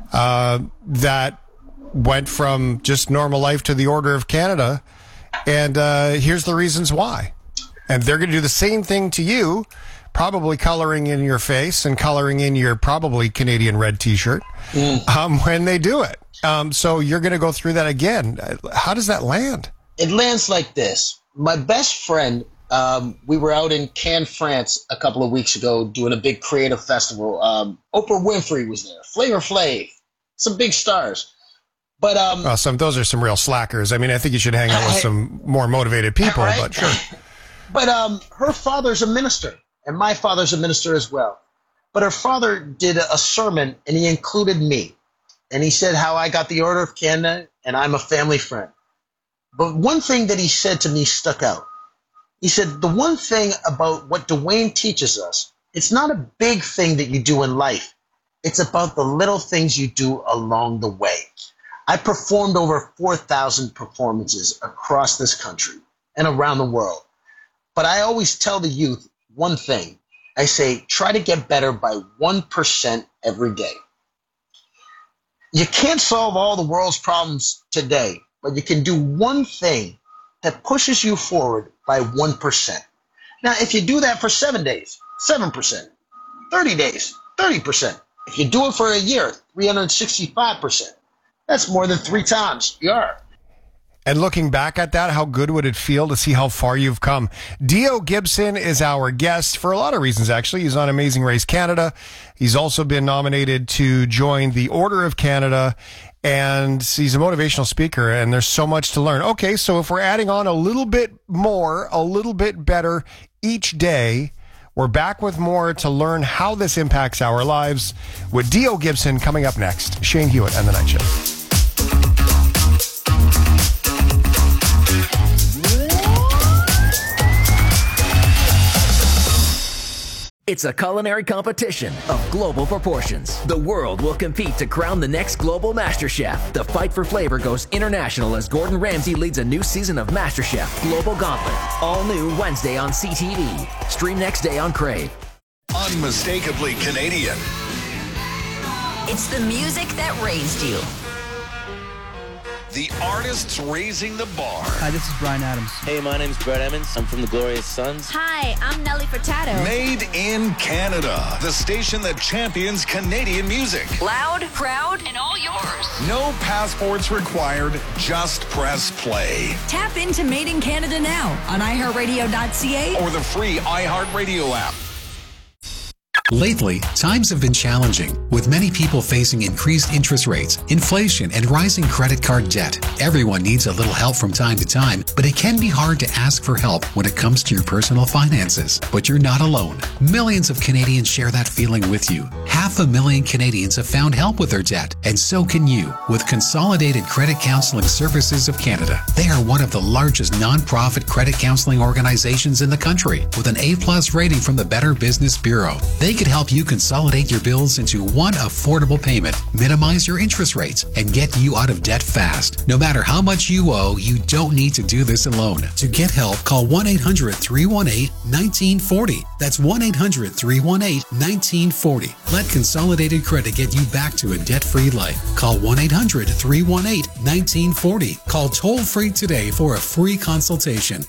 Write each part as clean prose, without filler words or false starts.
that went from just normal life to the Order of Canada. And here's the reasons why. And they're going to do the same thing to you, probably coloring in your face and coloring in your probably Canadian red T-shirt when they do it. So you're going to go through that again. How does that land? It lands like this. My best friend, we were out in Cannes, France a couple of weeks ago doing a big creative festival. Oprah Winfrey was there, Flavor Flav, some big stars. But those are some real slackers. I mean, I think you should hang out with some more motivated people, right? But sure. But her father's a minister, and my father's a minister as well. But her father did a sermon, and he included me. And he said how I got the Order of Canada, and I'm a family friend. But one thing that he said to me stuck out. He said, the one thing about what Dwayne teaches us, it's not a big thing that you do in life. It's about the little things you do along the way. I performed over 4,000 performances across this country and around the world. But I always tell the youth one thing. I say, try to get better by 1% every day. You can't solve all the world's problems today, but you can do one thing that pushes you forward by 1%. Now, if you do that for 7 days, 7%, 30 days, 30%. If you do it for a year, 365%. That's more than 3 times you are. And looking back at that, how good would it feel to see how far you've come? Dio Gibson is our guest for a lot of reasons, actually. He's on Amazing Race Canada. He's also been nominated to join the Order of Canada, and he's a motivational speaker, and there's so much to learn. Okay, so if we're adding on a little bit more, a little bit better each day, we're back with more to learn how this impacts our lives with Dio Gibson coming up next. Shane Hewitt and The Night Shift. It's a culinary competition of global proportions. The world will compete to crown the next global MasterChef. The fight for flavor goes international as Gordon Ramsay leads a new season of MasterChef Global Gauntlet. All new Wednesday on CTV. Stream next day on Crave. Unmistakably Canadian. It's the music that raised you. The artists raising the bar. Hi, this is Bryan Adams. Hey, my name's Brett Emmons. I'm from the Glorious Sons. Hi, I'm Nelly Furtado. Made in Canada. The station that champions Canadian music. Loud, proud, and all yours. No passports required. Just press play. Tap into Made in Canada now on iHeartRadio.ca or the free iHeartRadio app. Lately, times have been challenging, with many people facing increased interest rates, inflation, and rising credit card debt. Everyone needs a little help from time to time, but it can be hard to ask for help when it comes to your personal finances. But you're not alone. Millions of Canadians share that feeling with you. 500,000 Canadians have found help with their debt, and so can you with Consolidated Credit Counseling Services of Canada. They are one of the largest nonprofit credit counseling organizations in the country, with an A+ rating from the Better Business Bureau. They could help you consolidate your bills into one affordable payment, minimize your interest rates, and get you out of debt fast. No matter how much you owe, you don't need to do this alone. To get help, call 1-800-318-1940. That's 1-800-318-1940. Let Consolidated Credit get you back to a debt-free life. Call 1-800-318-1940. Call toll-free today for a free consultation.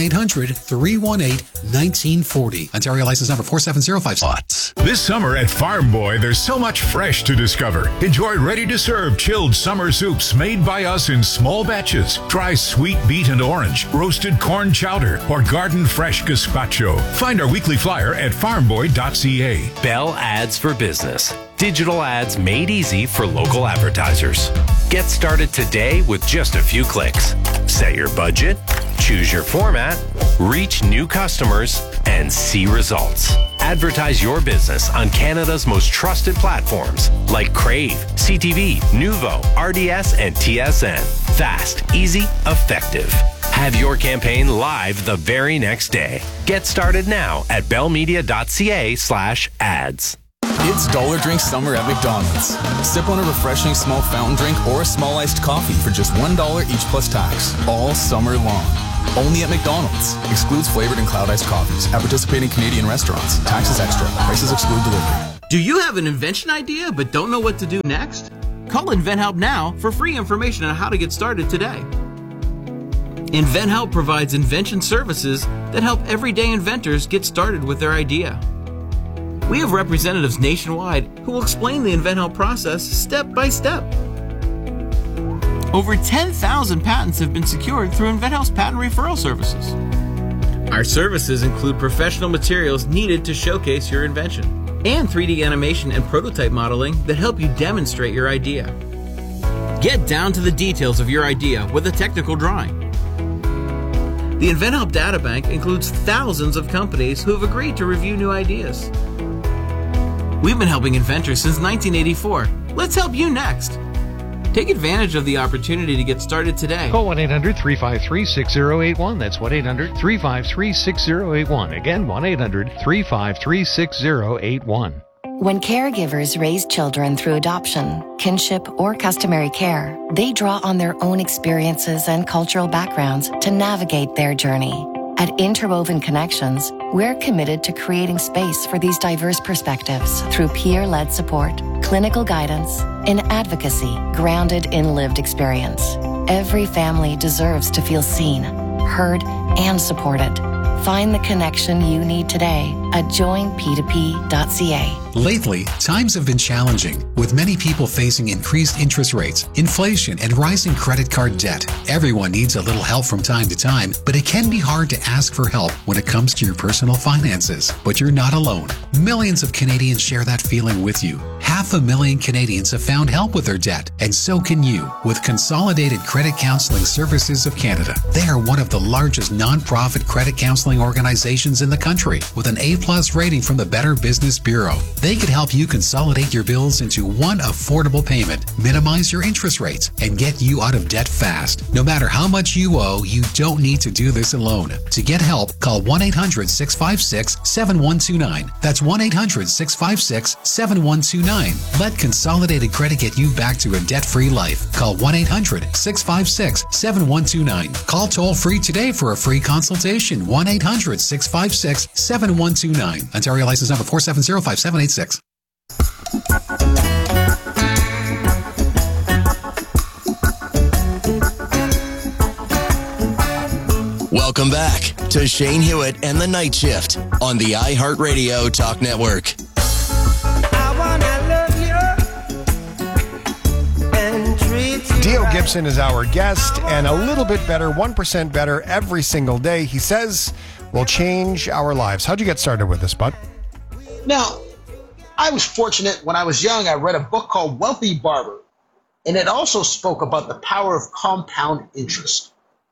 1-800-318-1940. Ontario license number 47056. This summer at Farm Boy, there's so much fresh to discover. Enjoy ready-to-serve chilled summer soups made by us in small batches. Try sweet beet and orange, roasted corn chowder, or garden fresh gazpacho. Find our weekly flyer at farmboy.ca. Bell Ads for Business. Digital ads made easy for local advertisers. Get started today with just a few clicks. Set your budget, choose your format, reach new customers, and see results. Advertise your business on Canada's most trusted platforms like Crave, CTV, Nuvo, RDS, and TSN. Fast, easy, effective. Have your campaign live the very next day. Get started now at bellmedia.ca/ads. It's Dollar Drink Summer at McDonald's. Sip on a refreshing small fountain drink or a small iced coffee for just $1 each plus tax, all summer long. Only at McDonald's. Excludes flavored and cloud iced coffees at participating Canadian restaurants. Taxes extra. Prices exclude delivery. Do you have an invention idea but don't know what to do next? Call InventHelp now for free information on how to get started today. InventHelp provides invention services that help everyday inventors get started with their idea. We have representatives nationwide who will explain the InventHelp process step by step. Over 10,000 patents have been secured through InventHelp's patent referral services. Our services include professional materials needed to showcase your invention and 3D animation and prototype modeling that help you demonstrate your idea. Get down to the details of your idea with a technical drawing. The InventHelp Databank includes thousands of companies who have agreed to review new ideas. We've been helping inventors since 1984. Let's help you next. Take advantage of the opportunity to get started today. Call 1-800-353-6081. That's 1-800-353-6081. Again, 1-800-353-6081. When caregivers raise children through adoption, kinship, or customary care, they draw on their own experiences and cultural backgrounds to navigate their journey. At Interwoven Connections, we're committed to creating space for these diverse perspectives through peer-led support, clinical guidance, and advocacy grounded in lived experience. Every family deserves to feel seen, heard, and supported. Find the connection you need today at joinp2p.ca. Lately, times have been challenging, with many people facing increased interest rates, inflation, and rising credit card debt. Everyone needs a little help from time to time, but it can be hard to ask for help when it comes to your personal finances. But you're not alone. Millions of Canadians share that feeling with you. 500,000 Canadians have found help with their debt, and so can you with Consolidated Credit Counseling Services of Canada. They are one of the largest non-profit credit counseling organizations in the country, with an A+ rating from the Better Business Bureau. They could help you consolidate your bills into one affordable payment, minimize your interest rates, and get you out of debt fast. No matter how much you owe, you don't need to do this alone. To get help, call 1-800-656-7129. That's 1-800-656-7129. Let Consolidated Credit get you back to a debt-free life. Call 1-800-656-7129. Call toll-free today for a free consultation. 1-800-656-7129. Ontario license number 4705786. Welcome back to Shane Hewitt and the Night Shift on the iHeartRadio Talk Network. Dio Gibson is our guest, and a little bit better, 1% better every single day, he says, will change our lives. How'd you get started with this, bud? Now, I was fortunate when I was young. I read a book called Wealthy Barber, and it also spoke about the power of compound interest.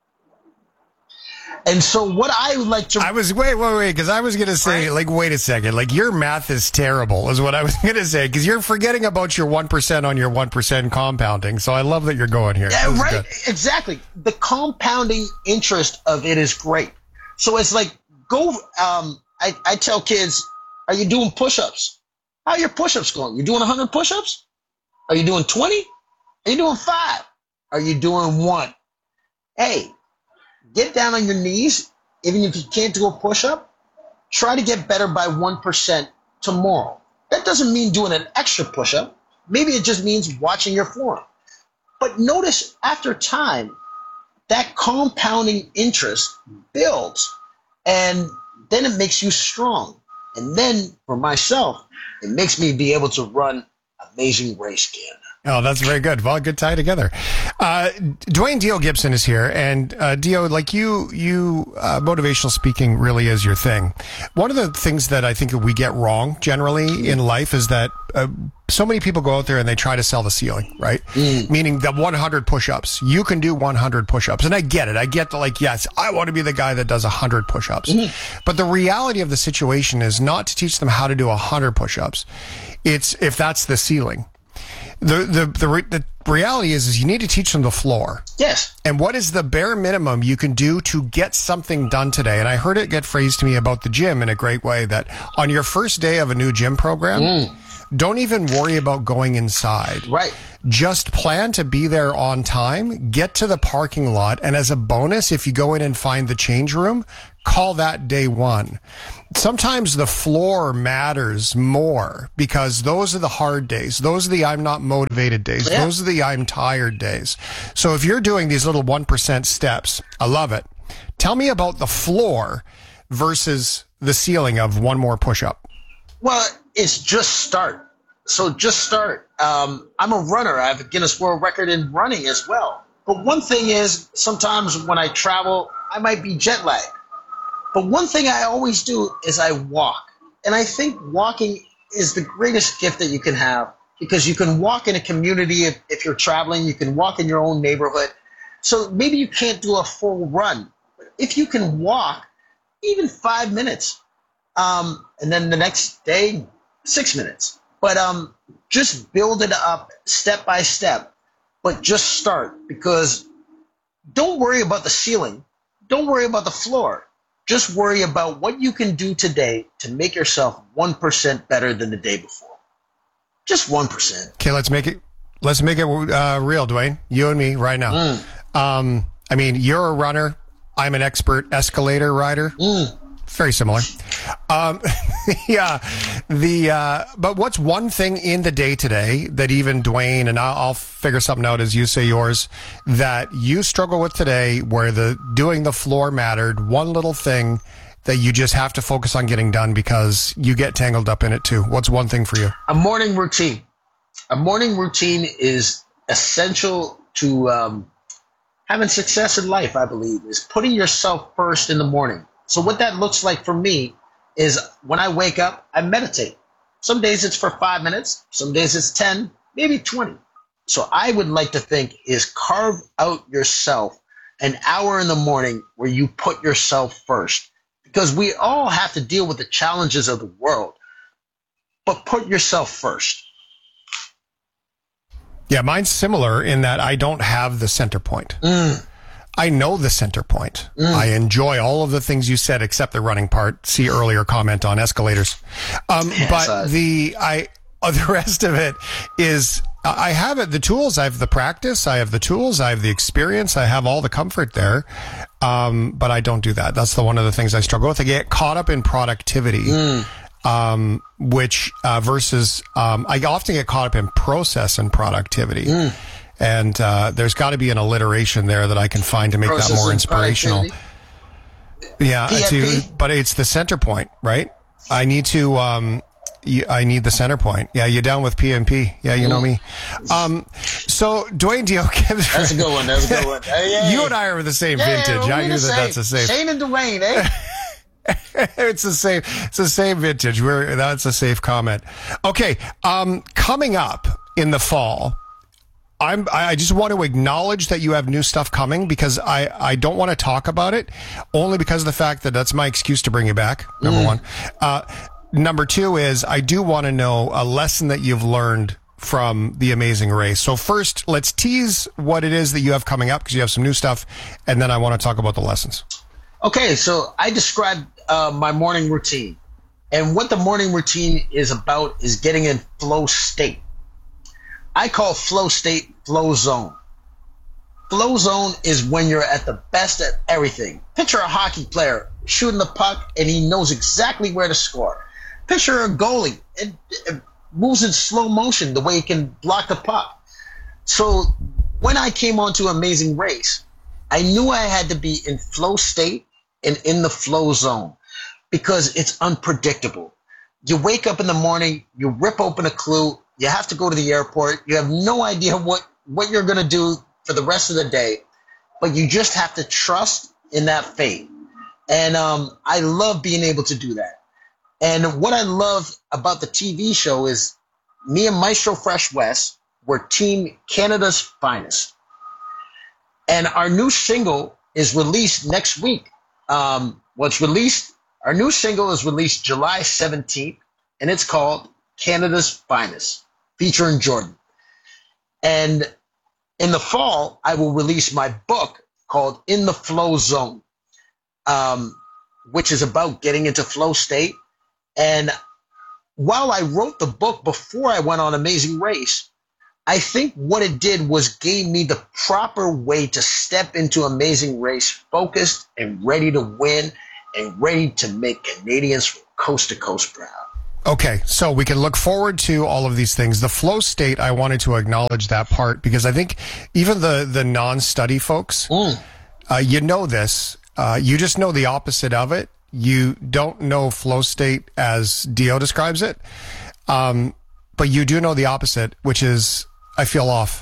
And so what I would like to... Wait, because I was going to say, wait a second. Your math is terrible, is what I was going to say, because you're forgetting about your 1% on your 1% compounding. So I love that you're going here. Yeah, right, good. Exactly. The compounding interest of it is great. So it's like, I tell kids, are you doing push-ups? How are your push-ups going? You doing 100 push-ups? Are you doing 20? Are you doing 5? Are you doing 1? Hey, get down on your knees. Even if you can't do a push-up, try to get better by 1% tomorrow. That doesn't mean doing an extra push-up. Maybe it just means watching your form. But notice after time, that compounding interest builds, and then it makes you strong. And then, for myself, it makes me be able to run Amazing Race Canada. Oh, that's very good. Well, good tie together. Dwayne Dio Gibson is here, and Dio, like you, motivational speaking really is your thing. One of the things that I think we get wrong generally in life is that so many people go out there and they try to sell the ceiling, right? Meaning the 100 push-ups. You can do 100 push-ups, and I get it. I get yes, I want to be the guy that does 100 push-ups. But the reality of the situation is not to teach them how to do 100 push-ups. It's if that's the ceiling. The reality is you need to teach them the floor. Yes. And what is the bare minimum you can do to get something done today? And I heard it get phrased to me about the gym in a great way, that on your first day of a new gym program, Don't even worry about going inside. Right. Just plan to be there on time, get to the parking lot, and as a bonus, if you go in and find the change room, call that day one. Sometimes the floor matters more because those are the hard days. Those are the I'm not motivated days. Yeah. Those are the I'm tired days. So if you're doing these little 1% steps, I love it. Tell me about the floor versus the ceiling of one more push-up. Well, it's just start. So just start. I'm a runner. I have a Guinness World Record in running as well. But one thing is, sometimes when I travel, I might be jet lagged. But one thing I always do is I walk. And I think walking is the greatest gift that you can have because you can walk in a community if you're traveling. You can walk in your own neighborhood. So maybe you can't do a full run. But if you can walk, even 5 minutes, and then the next day, 6 minutes. But just build it up step by step, but just start because don't worry about the ceiling. Don't worry about the floor. Just worry about what you can do today to make yourself 1% better than the day before. Just 1%. Okay, let's make it real, Dwayne. You and me right now. I mean, you're a runner. I'm an expert escalator rider. Very similar. Yeah. But what's one thing in the day today that even Dwayne, and I'll figure something out as you say yours, that you struggle with today where doing the floor mattered, one little thing that you just have to focus on getting done because you get tangled up in it too. What's one thing for you? A morning routine. A morning routine is essential to having success in life, I believe, is putting yourself first in the morning. So what that looks like for me is when I wake up, I meditate. Some days it's for 5 minutes. Some days it's 10, maybe 20. So I would like to think is carve out yourself an hour in the morning where you put yourself first. Because we all have to deal with the challenges of the world. But put yourself first. Yeah, mine's similar in that I don't have the center point. I know the center point. I enjoy all of the things you said except the running part. See earlier comment on escalators. But the rest of it is I have it, the tools, I have the practice, I have the tools, I have the experience, I have all the comfort there. But I don't do that. That's one of the things I struggle with. I get caught up in productivity. Which versus I often get caught up in process and productivity. And there's got to be an alliteration there that I can find to make that more inspirational. Yeah, but it's the center point, right? I need to. I need the center point. Yeah, you down with PMP? Yeah, you know me. So Dwayne Dio Gibbs. That's a good one. That's a good one. Hey. You and I are the same vintage. I knew that's the same. Shane and Dwayne, eh? It's the same. It's the same vintage. That's a safe comment. Okay, coming up in the fall. I just want to acknowledge that you have new stuff coming because I don't want to talk about it only because of the fact that that's my excuse to bring you back. Number one. Number two is I do want to know a lesson that you've learned from The Amazing Race. So first, let's tease what it is that you have coming up because you have some new stuff. And then I want to talk about the lessons. Okay. So I described my morning routine, and what the morning routine is about is getting in flow state. I call flow state flow zone. Flow zone is when you're at the best at everything. Picture a hockey player shooting the puck and he knows exactly where to score. Picture a goalie. It moves in slow motion the way he can block the puck. So when I came onto Amazing Race, I knew I had to be in flow state and in the flow zone because it's unpredictable. You wake up in the morning, you rip open a Clue, you have to go to the airport. You have no idea what you're going to do for the rest of the day, but you just have to trust in that faith. And I love being able to do that. And what I love about the TV show is me and Maestro Fresh West were Team Canada's Finest. And our new single is released next week. Our new single is released July 17th, and it's called Canada's Finest, featuring Jordan. And in the fall, I will release my book called In the Flow Zone, which is about getting into flow state. And while I wrote the book before I went on Amazing Race, I think what it did was gave me the proper way to step into Amazing Race focused and ready to win and ready to make Canadians from coast to coast proud. Okay, so we can look forward to all of these things. The flow state, I wanted to acknowledge that part because I think even the non-study folks, you know this. You just know the opposite of it. You don't know flow state as Dio describes it, but you do know the opposite, which is I feel off.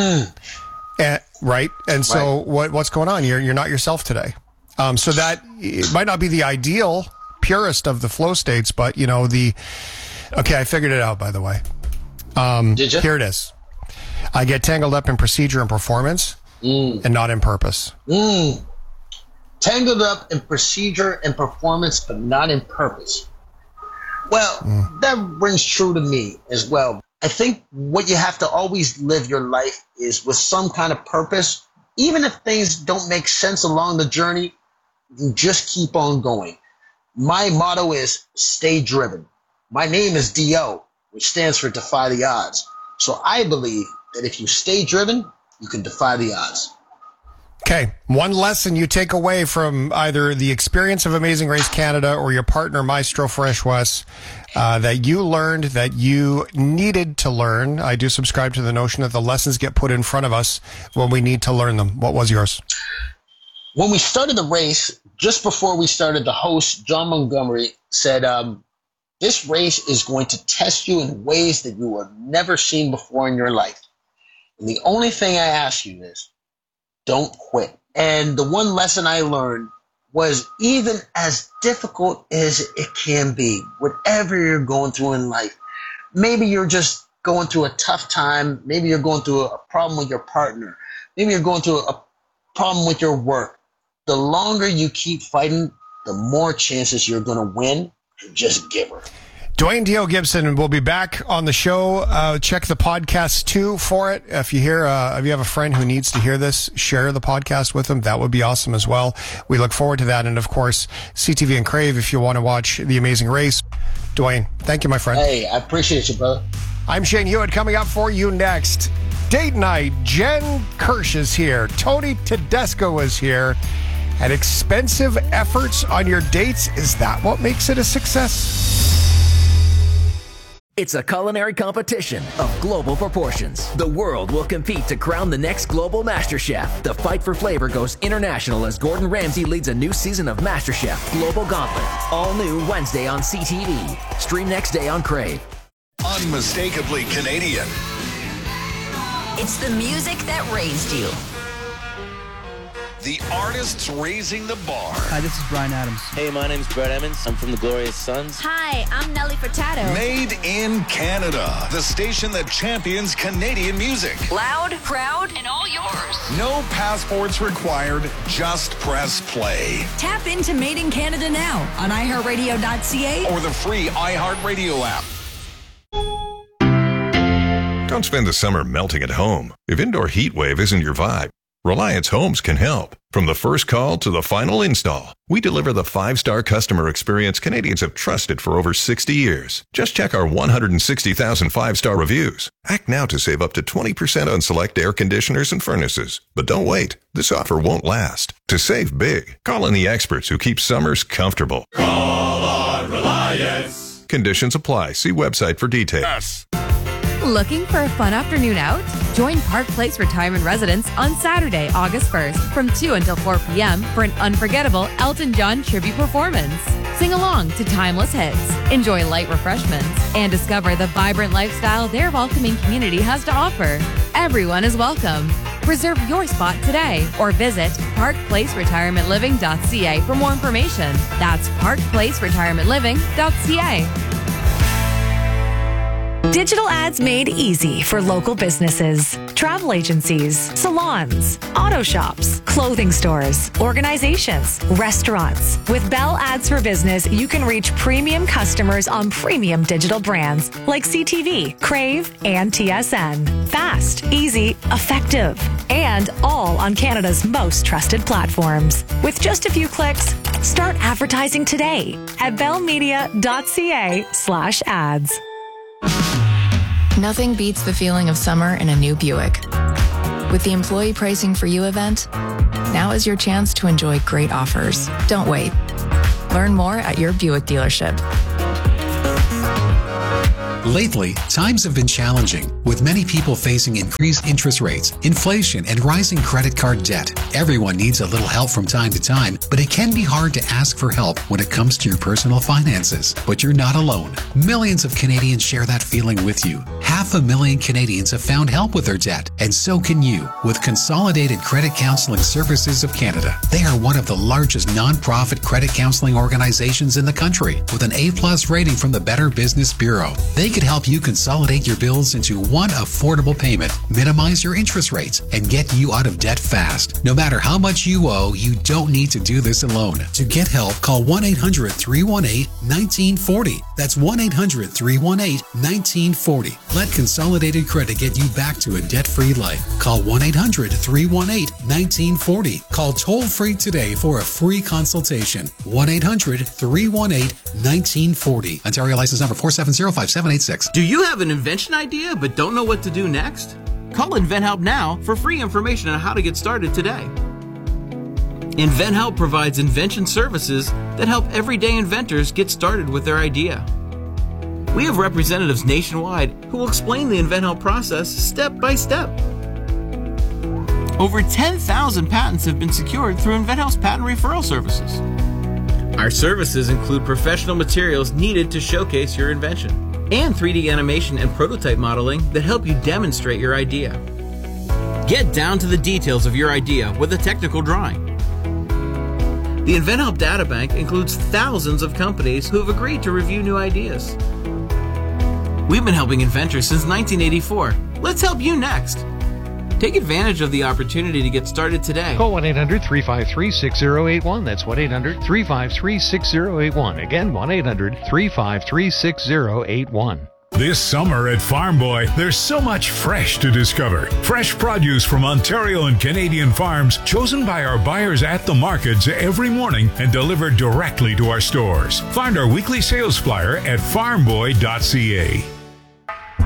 Right? And so what's going on? You're not yourself today. So that it might not be the ideal purest of the flow states, but you know, okay, I figured it out, by the way. Did you? Here it is. I get tangled up in procedure and performance and not in purpose. Tangled up in procedure and performance, but not in purpose. Well, that rings true to me as well. I think what you have to always live your life is with some kind of purpose. Even if things don't make sense along the journey, you just keep on going. My motto is stay driven. My name is D.O., which stands for Defy the Odds. So I believe that if you stay driven, you can defy the odds. Okay, one lesson you take away from either the experience of Amazing Race Canada or your partner, Maestro Fresh Wes, that you learned that you needed to learn. I do subscribe to the notion that the lessons get put in front of us when we need to learn them. What was yours? When we started the race, just before we started, the host, John Montgomery, said, this race is going to test you in ways that you have never seen before in your life. And the only thing I ask you is, don't quit. And the one lesson I learned was even as difficult as it can be, whatever you're going through in life, maybe you're just going through a tough time, maybe you're going through a problem with your partner, maybe you're going through a problem with your work. The longer you keep fighting, the more chances you're going to win. Just give her. Dwayne Dio Gibson will be back on the show. Check the podcast too for it. If you have a friend who needs to hear this, share the podcast with them. That would be awesome as well. We look forward to that. And of course, CTV and Crave if you want to watch The Amazing Race. Dwayne, thank you, my friend. Hey, I appreciate you, brother. I'm Shane Hewitt. Coming up for you next. Date night. Jen Kirsch is here. Tony Tedesco is here. And expensive efforts on your dates, is that what makes it a success? It's a culinary competition of global proportions. The world will compete to crown the next global MasterChef. The fight for flavor goes international as Gordon Ramsay leads a new season of MasterChef Global Gauntlet. All new Wednesday on CTV. Stream next day on Crave. Unmistakably Canadian. It's the music that raised you. The artists raising the bar. Hi, this is Bryan Adams. Hey, my name's Brett Emmons. I'm from the Glorious Sons. Hi, I'm Nelly Furtado. Made in Canada. The station that champions Canadian music. Loud, proud, and all yours. No passports required. Just press play. Tap into Made in Canada now on iHeartRadio.ca or the free iHeartRadio app. Don't spend the summer melting at home. If indoor heat wave isn't your vibe, Reliance Homes can help. From the first call to the final install, we deliver the 5-star customer experience Canadians have trusted for over 60 years. Just check our 160,000 5-star reviews. Act now to save up to 20% on select air conditioners and furnaces. But don't wait. This offer won't last. To save big, call in the experts who keep summers comfortable. Call on Reliance. Conditions apply. See website for details. Looking for a fun afternoon out? Join Park Place Retirement Residence on Saturday, August 1st from 2 until 4 p.m. for an unforgettable Elton John tribute performance. Sing along to timeless hits, enjoy light refreshments, and discover the vibrant lifestyle their welcoming community has to offer. Everyone is welcome. Reserve your spot today or visit parkplaceretirementliving.ca for more information. That's parkplaceretirementliving.ca. Digital ads made easy for local businesses, travel agencies, salons, auto shops, clothing stores, organizations, restaurants. With Bell Ads for Business, you can reach premium customers on premium digital brands like CTV, Crave, and TSN. Fast, easy, effective, and all on Canada's most trusted platforms. With just a few clicks, Start advertising today at bellmedia.ca/ads. Nothing beats the feeling of summer in a new Buick. With the Employee Pricing for You event, now is your chance to enjoy great offers. Don't wait. Learn more at your Buick dealership. Lately, times have been challenging, with many people facing increased interest rates, inflation, and rising credit card debt. Everyone needs a little help from time to time, but it can be hard to ask for help when it comes to your personal finances. But you're not alone. Millions of Canadians share that feeling with you. 500,000 Canadians have found help with their debt, and so can you with Consolidated Credit Counseling Services of Canada. They are one of the largest non-profit credit counseling organizations in the country, with an A+ rating from the Better Business Bureau. They could help you consolidate your bills into one affordable payment, minimize your interest rates, and get you out of debt fast. No matter how much you owe, you don't need to do this alone. To get help, call 1-800-318-1940. That's 1-800-318-1940. Let Consolidated Credit get you back to a debt-free life. Call 1-800-318-1940. Call toll-free today for a free consultation. 1-800-318-1940. Ontario license number 4705786. Do you have an invention idea but don't know what to do next? Call InventHelp now for free information on how to get started today. InventHelp provides invention services that help everyday inventors get started with their idea. We have representatives nationwide who will explain the InventHelp process step by step. Over 10,000 patents have been secured through InventHelp's patent referral services. Our services include professional materials needed to showcase your invention, and 3D animation and prototype modeling that help you demonstrate your idea. Get down to the details of your idea with a technical drawing. The InventHelp Databank includes thousands of companies who have agreed to review new ideas. We've been helping inventors since 1984. Let's help you next. Take advantage of the opportunity to get started today. Call 1-800-353-6081. That's 1-800-353-6081. Again, 1-800-353-6081. This summer at Farm Boy, there's so much fresh to discover. Fresh produce from Ontario and Canadian farms, chosen by our buyers at the markets every morning and delivered directly to our stores. Find our weekly sales flyer at farmboy.ca.